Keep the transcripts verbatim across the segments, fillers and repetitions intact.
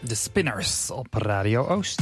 de Spinners op Radio Oost.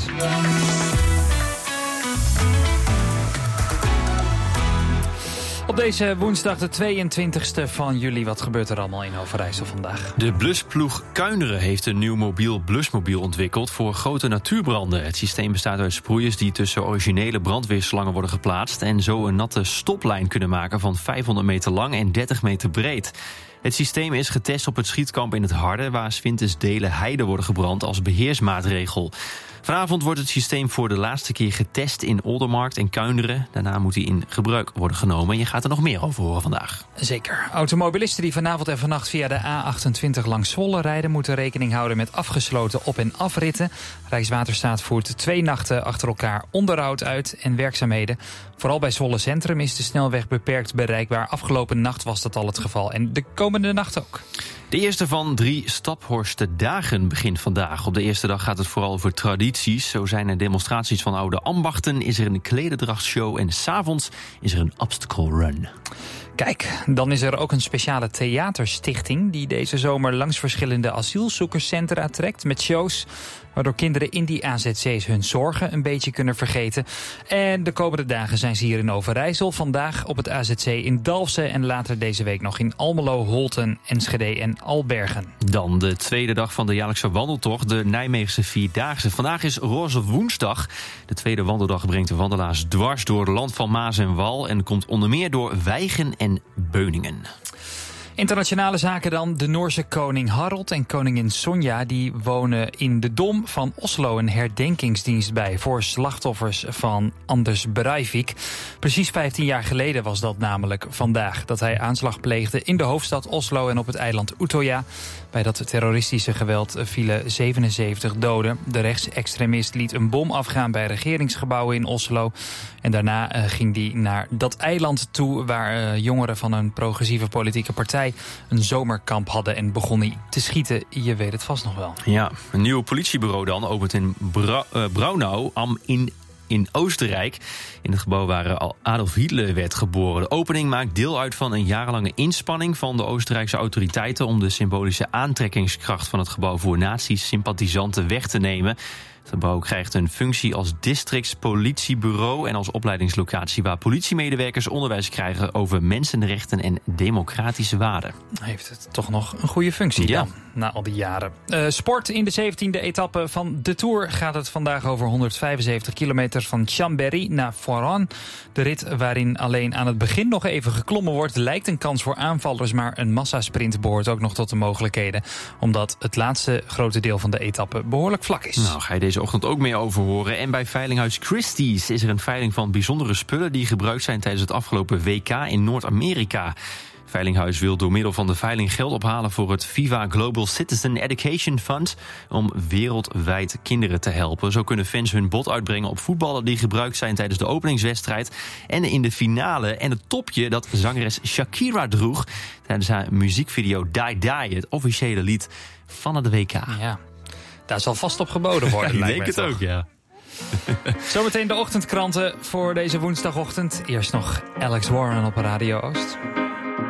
Op deze woensdag de tweeëntwintigste van juli, wat gebeurt er allemaal in Overijssel vandaag? De blusploeg Kuinderen heeft een nieuw mobiel blusmobiel ontwikkeld voor grote natuurbranden. Het systeem bestaat uit sproeiers die tussen originele brandweerslangen worden geplaatst en zo een natte stoplijn kunnen maken van vijfhonderd meter lang en dertig meter breed. Het systeem is getest op het schietkamp in het Harde, waar 's winters delen heide worden gebrand als beheersmaatregel. Vanavond wordt het systeem voor de laatste keer getest in Oldermarkt en Kuinderen. Daarna moet hij in gebruik worden genomen. En je gaat er nog meer over horen vandaag. Zeker. Automobilisten die vanavond en vannacht via de A achtentwintig langs Zwolle rijden, moeten rekening houden met afgesloten op- en afritten. Rijkswaterstaat voert twee nachten achter elkaar onderhoud uit en werkzaamheden. Vooral bij Zwolle Centrum is de snelweg beperkt bereikbaar. Afgelopen nacht was dat al het geval en de komende nacht ook. De eerste van drie Staphorsterdagen begint vandaag. Op de eerste dag gaat het vooral over tradities. Zo zijn er demonstraties van oude ambachten, is er een klededrachtshow en 's avonds is er een obstacle run. Kijk, dan is er ook een speciale theaterstichting die deze zomer langs verschillende asielzoekerscentra trekt met shows, waardoor kinderen in die A Z C's hun zorgen een beetje kunnen vergeten. En de komende dagen zijn ze hier in Overijssel. Vandaag op het A Z C in Dalfsen en later deze week nog in Almelo, Holten, Enschede en Albergen. Dan de tweede dag van de jaarlijkse wandeltocht, de Nijmeegse Vierdaagse. Vandaag is Roze Woensdag. De tweede wandeldag brengt de wandelaars dwars door het land van Maas en Wal en komt onder meer door Wijchen en Beuningen. Internationale zaken dan. De Noorse koning Harald en koningin Sonja die wonen in de Dom van Oslo een herdenkingsdienst bij voor slachtoffers van Anders Breivik. Precies vijftien jaar geleden was dat namelijk vandaag dat hij aanslag pleegde in de hoofdstad Oslo en op het eiland Utøya. Bij dat terroristische geweld vielen zevenenzeventig doden. De rechtsextremist liet een bom afgaan bij regeringsgebouwen in Oslo. En daarna uh, ging hij naar dat eiland toe waar uh, jongeren van een progressieve politieke partij een zomerkamp hadden en begon hij te schieten. Je weet het vast nog wel. Ja, een nieuw politiebureau dan opent in Bra- uh, Braunau am in in Oostenrijk. In het gebouw waar Adolf Hitler werd geboren. De opening maakt deel uit van een jarenlange inspanning van de Oostenrijkse autoriteiten om de symbolische aantrekkingskracht van het gebouw voor nazi-sympathisanten weg te nemen. Het gebouw krijgt een functie als districtspolitiebureau en als opleidingslocatie waar politiemedewerkers onderwijs krijgen over mensenrechten en democratische waarden. Heeft het toch nog een goede functie ja. dan, na al die jaren. Uh, sport in de zeventiende etappe van de Tour gaat het vandaag over honderdvijfenzeventig kilometer van Chambéry naar Foran. De rit waarin alleen aan het begin nog even geklommen wordt lijkt een kans voor aanvallers, maar een massasprint behoort ook nog tot de mogelijkheden, omdat het laatste grote deel van de etappe behoorlijk vlak is. Nou, ga je deze ochtend ook meer over horen. En bij Veilinghuis Christie's is er een veiling van bijzondere spullen die gebruikt zijn tijdens het afgelopen W K in Noord-Amerika. Veilinghuis wil door middel van de veiling geld ophalen voor het Viva Global Citizen Education Fund om wereldwijd kinderen te helpen. Zo kunnen fans hun bod uitbrengen op voetballen die gebruikt zijn tijdens de openingswedstrijd en in de finale. En het topje dat zangeres Shakira droeg tijdens haar muziekvideo Die Die, het officiële lied van het W K. Ja. Daar zal vast op geboden worden. Ik denk het ook, ja. Zometeen de ochtendkranten voor deze woensdagochtend. Eerst nog Alex Warren op Radio Oost.